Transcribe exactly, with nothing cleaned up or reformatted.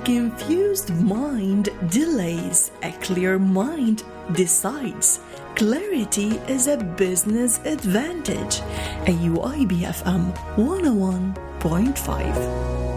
confused mind delays, a clear mind decides. Clarity is a business advantage. A U I B F M one oh one point five.